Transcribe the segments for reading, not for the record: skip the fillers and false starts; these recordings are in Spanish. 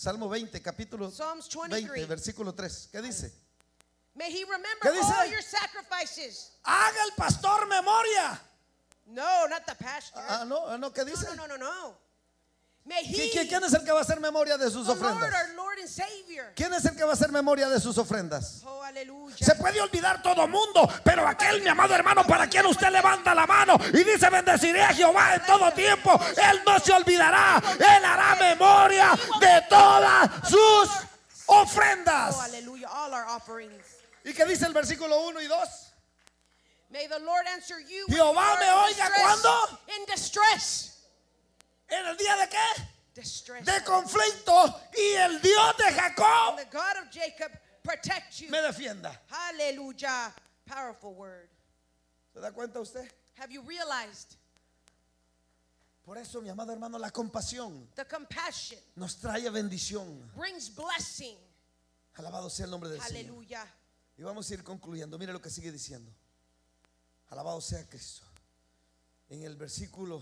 Salmo 20, capítulo Psalms 20, 23. versículo 3. ¿Qué dice? May he remember ¿Qué dice? all your sacrifices. Haga el pastor memoria. No, not the pastor. No, ¿qué dice? No. May he, ¿Quién es el que va a hacer memoria de sus the Lord, ofrendas? our Lord and Savior. ¿Quién es el que va a hacer memoria de sus ofrendas? Oh, aleluya. Se puede olvidar todo mundo, pero aquel, mi amado hermano, para quien usted levanta la mano y dice bendeciré a Jehová en todo tiempo, Él no se olvidará, Él hará memoria de todas sus ofrendas. Oh, aleluya. All our offerings. ¿Y qué dice el versículo 1 y 2? May the Lord answer you when Jehová you me are in oiga, distress. ¿cuándo? In distress. ¿En el día de qué? Distress. De conflicto, y el Dios de Jacob And the God of Jacob protect you. me defienda. Hallelujah. Powerful word. ¿Se da cuenta usted? Have you realized Por eso, mi amado hermano, la compasión the compassion nos trae bendición. brings blessing? Alabado sea el nombre del Señor. Hallelujah. Y vamos a ir concluyendo. Mire lo que sigue diciendo. Alabado sea Cristo. En el versículo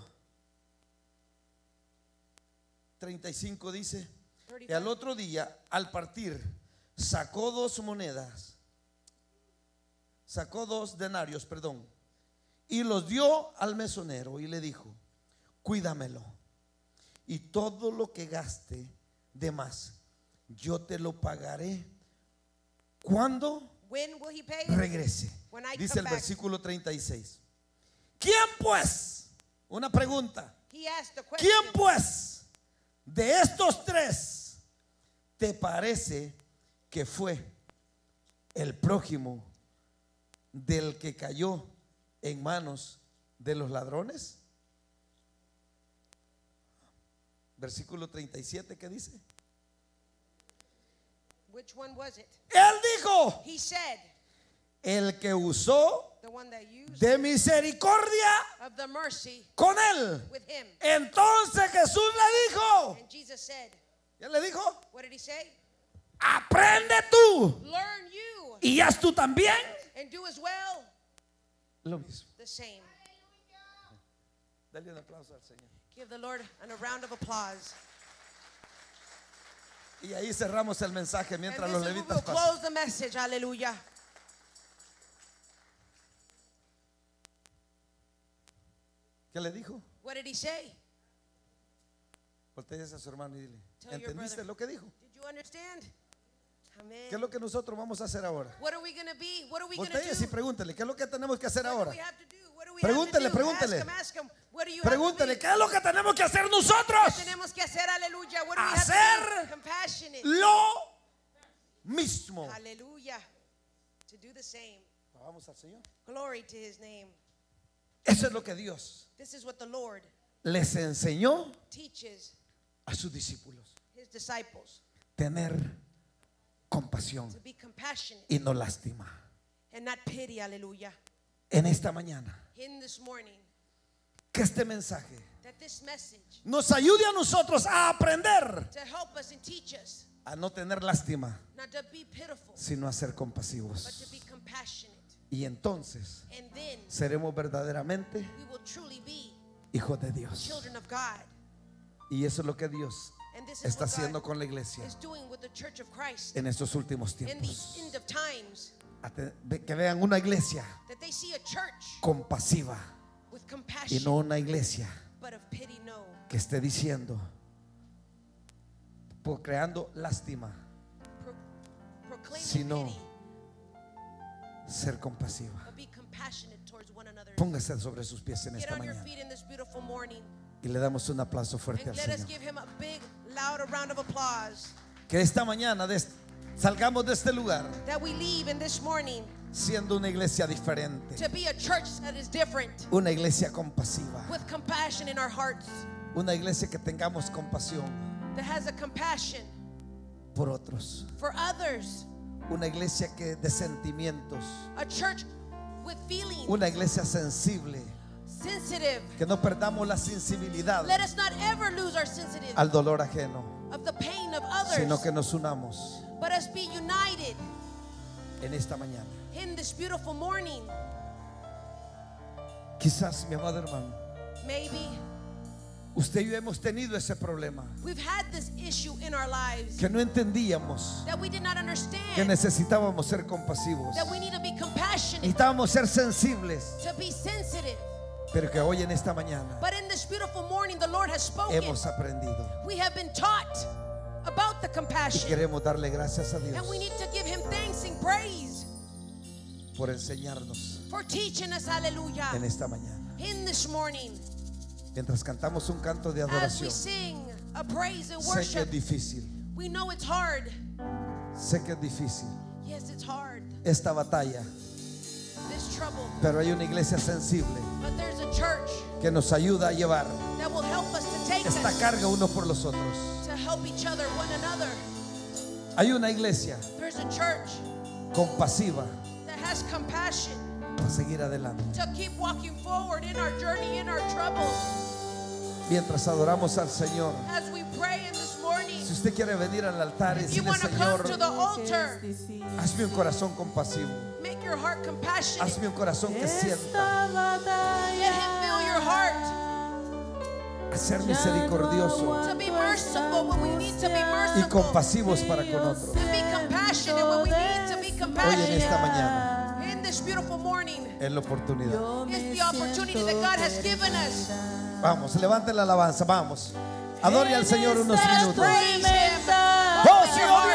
35 dice: y al otro día, al partir, sacó dos denarios, y los dio al mesonero y le dijo: cuídamelo, y todo lo que gaste de más, yo te lo pagaré cuando When will he pay? regrese. When I Dice come el back. versículo 36. ¿Quién pues? Una pregunta. He asked the question. ¿Quién pues de estos tres te parece que fue el prójimo del que cayó en manos de los ladrones? Versículo 37, ¿qué dice? Which one was it? Él dijo: He said, el que usó the one that used de misericordia of the mercy con él. with him. Entonces Jesús le dijo, And Jesus said, ¿qué le dijo? what did he say? Aprende tú Learn you y haz tú también and do as well lo mismo. the same. Dale un aplauso al Señor. Give the Lord a round of applause. Y ahí cerramos el mensaje And mientras this los is where levitas we'll pasan. close the message. Hallelujah. ¿Qué le dijo? What did he say? Volteese a su hermano y dile: Tell your ¿entendiste brother. lo que dijo? Did you understand? Amen. ¿Qué es lo que nosotros vamos a hacer ahora? What are we going to be? What are we going to Volteese y do? pregúntele: ¿qué es lo que tenemos que hacer What do ahora? we have to do? What do we Pregúntele, have to do? pregúntele. Ask him. What do you have to Pregúntele: be? ¿qué es lo que tenemos que hacer nosotros? ¿Qué tenemos que hacer? Aleluya. What do we have to Hacer be? Compassionate. lo mismo. Hallelujah. To do the same. Vamos al Señor. Glory to his name. Eso es lo que Dios This is what the Lord les enseñó teaches a sus discípulos: his disciples tener compasión to be compassionate y no lástima. and not pity. Hallelujah. En esta mañana, In this morning, que este mensaje that this message nos ayude a nosotros a aprender to help us and teach us a no tener lástima, not to be pitiful, sino a ser but to compasivos. be compassionate. Y entonces And then seremos verdaderamente we will truly be hijos de Dios. children of God. Y eso es lo que Dios And this is está what haciendo God con la iglesia is doing with the church of Christ en estos últimos in tiempos. these end of times. Que vean una iglesia That they see a church compasiva with y compassion, no una iglesia but of pity, no. que esté diciendo, creando lástima, Proclaiming Sino pity, ser compasiva. but be compassionate towards one another. Póngase sobre sus pies en Get esta on your mañana feet in this beautiful morning y le damos un aplauso fuerte and al let us Señor. give him a big, loud round of applause. Que esta mañana salgamos de este lugar That we leave in this morning siendo una iglesia diferente, to be a church that is different, una iglesia compasiva, with compassion in our hearts, una iglesia que tengamos compasión that has a compassion por otros, for others, una iglesia que de sentimientos, a church with feelings, una iglesia sensible, sensitive. que no perdamos la sensibilidad Let us not ever lose our sensitivity al dolor ajeno, of the pain of others, sino que nos unamos but us be united en esta mañana. in this beautiful morning. Quizás, mi amado hermano, Maybe Usted y yo hemos tenido ese problema, We've had this issue in our lives que no entendíamos that we did not que understand, necesitábamos ser compasivos, that we need to be compassionate, necesitábamos ser sensibles, to be sensitive. pero que hoy en esta mañana But in this beautiful morning, the Lord has spoken. hemos aprendido We have been taught about the y compassion, queremos darle gracias a and Dios we need to give Him thanks and praise por enseñarnos for teaching us, hallelujah, en esta mañana. in this morning. Mientras cantamos un canto de As we adoración, sing a praise and sé que es worship, difícil, we know it's hard. sé que es difícil Yes, it's hard, esta batalla, this trouble. pero hay una iglesia sensible But there's a church que nos ayuda a llevar that will help us to take esta us carga unos por los otros. to help each other, one another. Hay una iglesia There's a church compasiva that has compassion para seguir adelante. to keep walking forward in our journey, in our troubles. Mientras adoramos al Señor, As we pray in this morning, si usted quiere venir al altar y if you decirle, want to come Señor, to the altar, hazme un corazón compasivo, make your heart compassionate. hazme un corazón que sienta, Let Him fill your heart a ser misericordioso to be merciful when we need to be y merciful, compasivos para con otros. and be compassionate when we need to be Hoy en compassionate. esta mañana In this beautiful morning, es la oportunidad. it's the opportunity that God has given us. Vamos, levante la alabanza, vamos. Adore al Señor unos Let us minutos. praise Him.